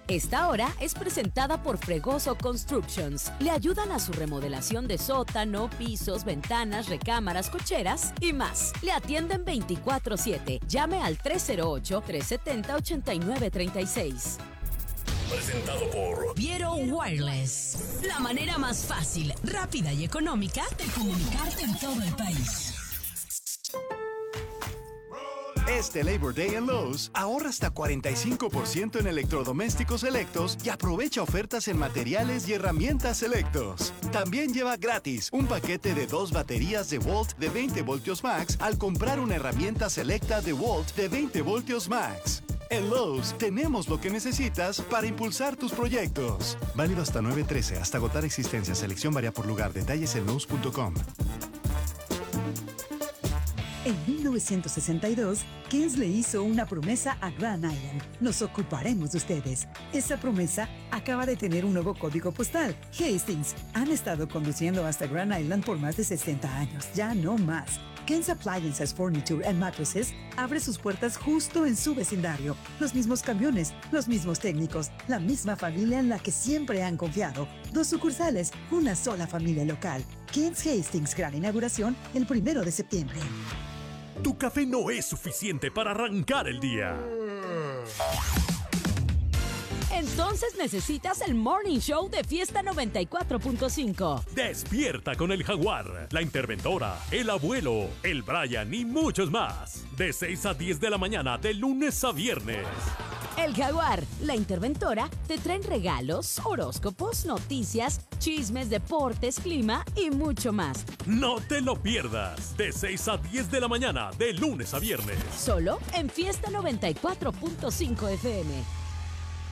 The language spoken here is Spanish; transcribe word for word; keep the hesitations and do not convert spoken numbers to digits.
Esta hora es presentada por Fregoso Constructions. Le ayudan a su remodelación de sótano, pisos, ventanas, recámaras, cocheras y más. Le atienden veinticuatro siete. Llame al tres cero ocho, tres siete cero, ocho nueve tres seis. Presentado por Viero Wireless. La manera más fácil, rápida y económica de comunicarte en todo el país. Este Labor Day en Lowe's, ahorra hasta cuarenta y cinco por ciento en electrodomésticos selectos y aprovecha ofertas en materiales y herramientas selectos. También lleva gratis un paquete de dos baterías de Volt de veinte voltios max al comprar una herramienta selecta de Volt de veinte voltios max. En Lowe's tenemos lo que necesitas para impulsar tus proyectos. Válido hasta nueve trece, hasta agotar existencia. Selección varía por lugar. Detalles en lowes punto com. En mil novecientos sesenta y dos, Keynes le hizo una promesa a Grand Island. Nos ocuparemos de ustedes. Esa promesa acaba de tener un nuevo código postal. Hastings. Han estado conduciendo hasta Grand Island por más de sesenta años. Ya no más. Keynes Appliances, Furniture and Mattresses abre sus puertas justo en su vecindario. Los mismos camiones, los mismos técnicos, la misma familia en la que siempre han confiado. Dos sucursales, una sola familia local. Keynes Hastings, gran inauguración el primero de septiembre. Tu café no es suficiente para arrancar el día. Entonces necesitas el Morning Show de Fiesta noventa y cuatro punto cinco. Despierta con el Jaguar, la Interventora, el Abuelo, el Brian y muchos más. De seis a diez de la mañana, de lunes a viernes. El Jaguar, la Interventora, te traen regalos, horóscopos, noticias, chismes, deportes, clima y mucho más. No te lo pierdas. De seis a diez de la mañana, de lunes a viernes. Solo en Fiesta noventa y cuatro punto cinco F M.